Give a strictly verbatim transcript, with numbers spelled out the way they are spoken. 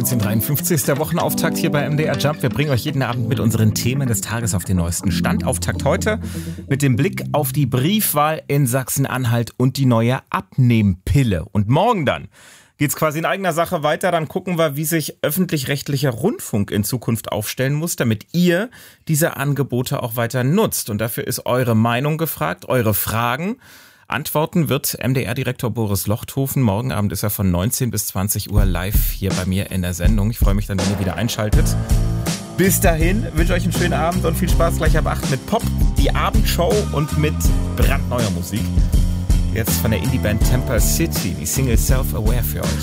neunzehn Uhr dreiundfünfzig ist der Wochenauftakt hier bei M D R Jump. Wir bringen euch jeden Abend mit unseren Themen des Tages auf den neuesten Stand. Auftakt heute mit dem Blick auf die Briefwahl in Sachsen-Anhalt und die neue Abnehmpille. Und morgen dann geht's quasi in eigener Sache weiter. Dann gucken wir, wie sich öffentlich-rechtlicher Rundfunk in Zukunft aufstellen muss, damit ihr diese Angebote auch weiter nutzt. Und dafür ist eure Meinung gefragt, eure Fragen. Antworten wird M D R-Direktor Boris Lochthofen. Morgen Abend ist er von neunzehn bis zwanzig Uhr live hier bei mir in der Sendung. Ich freue mich dann, wenn ihr wieder einschaltet. Bis dahin wünsche ich euch einen schönen Abend und viel Spaß gleich ab acht mit Pop, die Abendshow und mit brandneuer Musik. Jetzt von der Indie-Band Temper City, die Single Self-Aware für euch.